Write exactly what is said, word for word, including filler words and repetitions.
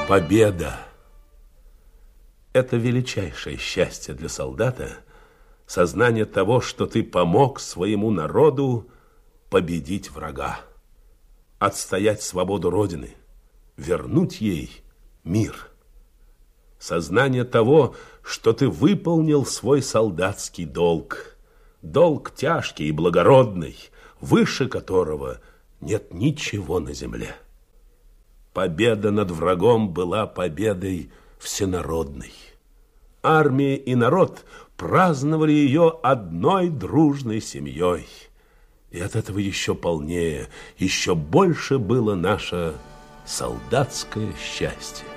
Победа – это величайшее счастье для солдата, сознание того, что ты помог своему народу победить врага, отстоять свободу Родины, вернуть ей мир. Сознание того, что ты выполнил свой солдатский долг, долг тяжкий и благородный, выше которого нет ничего на земле. Победа над врагом была победой всенародной. Армия и народ праздновали ее одной дружной семьей. И от этого еще полнее, еще больше было наше солдатское счастье.